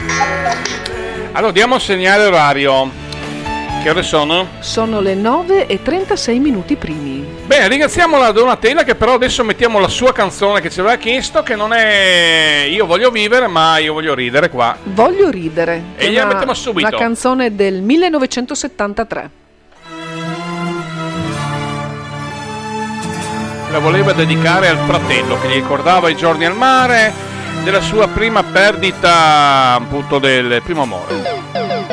Allora, diamo un segnale orario. Che ore sono? Sono le 9:36 primi. Bene, ringraziamo la Donatella che però adesso mettiamo la sua canzone che ci aveva chiesto, che non è Io voglio vivere, ma Io voglio ridere qua. Voglio ridere. E gliela mettiamo subito. Una canzone del 1973. La voleva dedicare al fratello che gli ricordava i giorni al mare della sua prima perdita, appunto del primo amore.